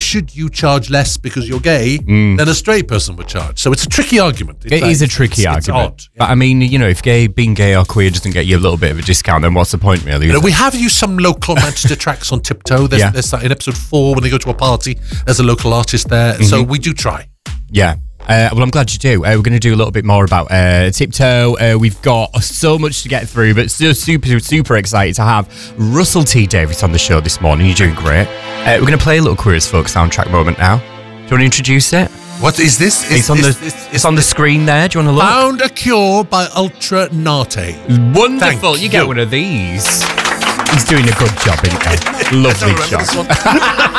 should you charge less because you're gay than a straight person would charge? So it's a tricky argument. It is a tricky argument. It's odd. But I mean, you know, if being gay or queer doesn't get you a little bit of a discount, then what's the point, really? You know, we have used some local Manchester tracks on Tiptoe. There's that in episode 4 when they go to a party. There's a local artist there. So we do try. Yeah. Well, I'm glad you do. We're going to do a little bit more about Tiptoe. We've got so much to get through, but still super excited to have Russell T Davies on the show this morning. You're doing great. We're going to play a little Queer as Folk soundtrack moment now. Do you want to introduce it? What is this? It's on the screen there. Do you want to look? Found a Cure by Ultra Nate. Wonderful. You get one of these. He's doing a good job, isn't he? Lovely job.